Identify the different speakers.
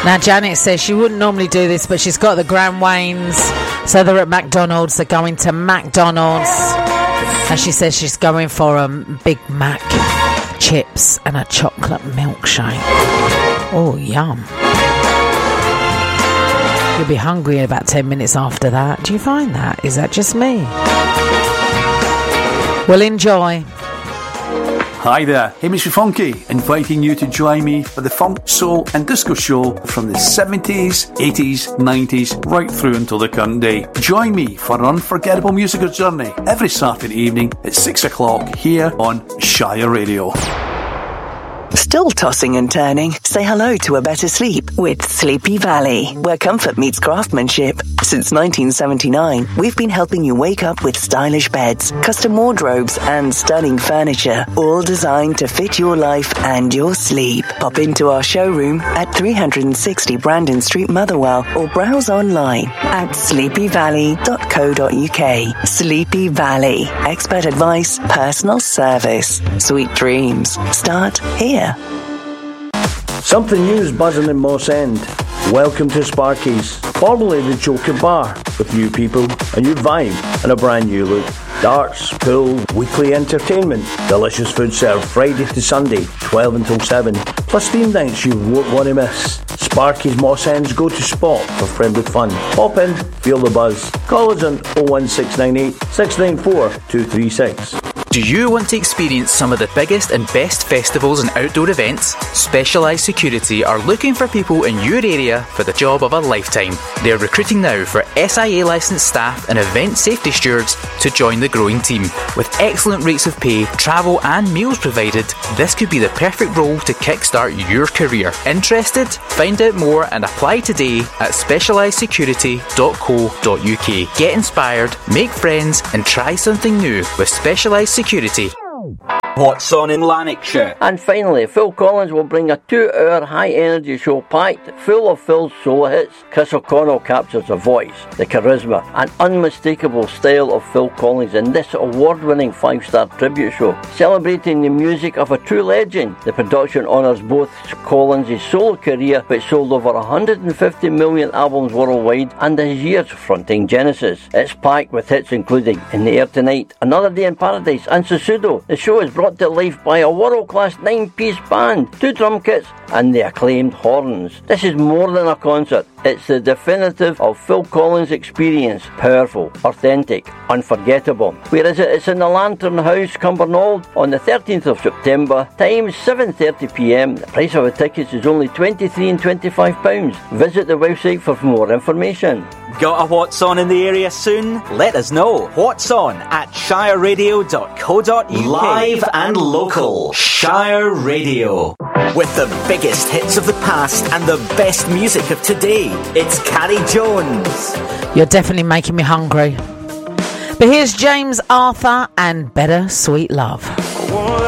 Speaker 1: Now, Janet says she wouldn't normally do this, but she's got the Grand Waynes, so they're at McDonald's. They're going to McDonald's, and she says she's going for a Big Mac, chips, and a chocolate milkshake. Oh, yum. You'll be hungry in about 10 minutes after that. Do you find that? Is that just me? Well, enjoy.
Speaker 2: Hi there, Hamish Funky, inviting you to join me for the Funk, Soul and Disco Show from the 70s, 80s, 90s, right through until the current day. Join me for an unforgettable musical journey every Saturday evening at 6 o'clock here on Shire Radio.
Speaker 3: Still tossing and turning? Say hello to a better sleep with Sleepy Valley, where comfort meets craftsmanship. Since 1979, we've been helping you wake up with stylish beds, custom wardrobes, and stunning furniture, all designed to fit your life and your sleep. Pop into our showroom at 360 Brandon Street, Motherwell, or browse online at sleepyvalley.co.uk. Sleepy Valley. Expert advice, personal service. Sweet dreams start here.
Speaker 4: Something new is buzzing in Moss End. Welcome to Sparky's, formerly the Joker Bar, with new people, a new vibe, and a brand new look. Darts, pool, weekly entertainment, delicious food served Friday to Sunday, 12 until 7, plus theme nights you won't want to miss. Sparky's Moss End's go-to spot for friendly fun. Pop in, feel the buzz. Call us on 01698 694 236.
Speaker 5: Do you want to experience some of the biggest and best festivals and outdoor events? Specialised Security are looking for people in your area for the job of a lifetime. They're recruiting now for SIA licensed staff and event safety stewards to join the growing team. With excellent rates of pay, travel and meals provided, this could be the perfect role to kickstart your career. Interested? Find out more and apply today at specialisedsecurity.co.uk. Get inspired, make friends and try something new with Specialised Security.
Speaker 6: What's on in Lanarkshire?
Speaker 7: And finally, Phil Collins will bring a 2-hour high-energy show packed full of Phil's solo hits. Chris O'Connell captures the voice, the charisma and unmistakable style of Phil Collins in this award-winning 5-star tribute show. Celebrating the music of a true legend, the production honours both Collins' solo career, which sold over 150 million albums worldwide, and his years fronting Genesis. It's packed with hits including In the Air Tonight, Another Day in Paradise and Susudo. The show is brought to life by a world-class 9-piece band, 2 drum kits and the acclaimed horns. This is more than a concert. It's the definitive of Phil Collins' experience. Powerful, authentic, unforgettable. Where is it? It's in the Lantern House, Cumbernauld, on the 13th of September. Time 7:30pm. The price of the tickets is only £23 and £25. Visit the website for more information.
Speaker 6: Got a What's On in the area soon? Let us know. What's On at shireradio.co.uk.
Speaker 8: Live and local. Shire Radio.
Speaker 6: With the biggest hits of the past and the best music of today. It's Carrie Jones.
Speaker 1: You're definitely making me hungry. But here's James Arthur and Better Sweet Love.